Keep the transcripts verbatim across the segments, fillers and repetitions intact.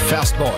Fast Boy.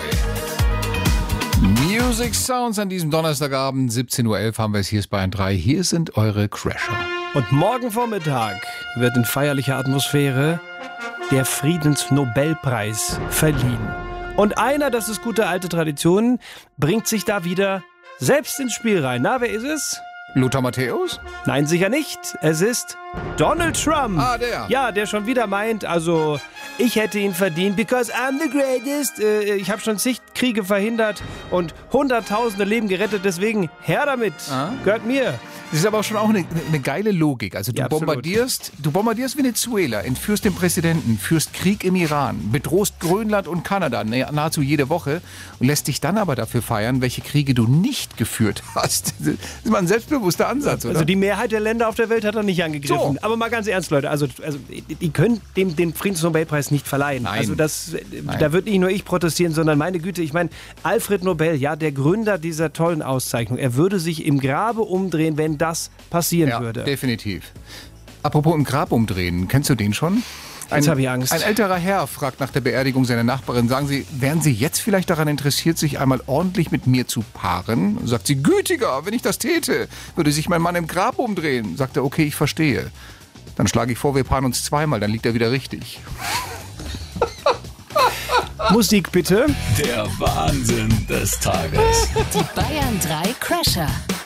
Music Sounds an diesem Donnerstagabend, siebzehn Uhr elf haben wir es, hier ist Bayern drei. Hier sind eure Crasher. Und morgen Vormittag wird in feierlicher Atmosphäre der Friedensnobelpreis verliehen. Und einer, das ist gute alte Tradition, bringt sich da wieder selbst ins Spiel rein. Na, wer ist es? Lothar Matthäus? Nein, sicher nicht. Es ist Donald Trump. Ah, der. Ja, der schon wieder meint, also ich hätte ihn verdient, because I'm the greatest. Äh, ich habe schon zig Kriege verhindert und Hunderttausende Leben gerettet, deswegen her damit. Ah. Gehört mir. Das ist aber auch schon auch eine, eine geile Logik. Also du Ja, absolut. bombardierst, du bombardierst Venezuela, entführst den Präsidenten, führst Krieg im Iran, bedrohst Grönland und Kanada nahezu jede Woche und lässt dich dann aber dafür feiern, welche Kriege du nicht geführt hast. Das ist mal ein selbstbewusster Ansatz, oder? Also die Mehrheit der Länder auf der Welt hat er nicht angegriffen. So. Aber mal ganz ernst, Leute, also, also die können dem den Friedensnobelpreis nicht verleihen. Nein. Also das, Nein. da wird nicht nur ich protestieren, sondern meine Güte, ich meine, Alfred Nobel, ja, der Gründer dieser tollen Auszeichnung, er würde sich im Grabe umdrehen, wenn das passieren ja, würde. definitiv. Apropos im Grab umdrehen, kennst du den schon? Ein, Jetzt habe ich Angst. Ein älterer Herr fragt nach der Beerdigung seiner Nachbarin, sagen Sie, wären Sie jetzt vielleicht daran interessiert, sich einmal ordentlich mit mir zu paaren? Sagt sie, gütiger, wenn ich das täte, würde sich mein Mann im Grab umdrehen. Sagt er, okay, ich verstehe. Dann schlage ich vor, wir paaren uns zweimal, dann liegt er wieder richtig. Musik bitte. Der Wahnsinn des Tages. Die Bayern drei Crasher.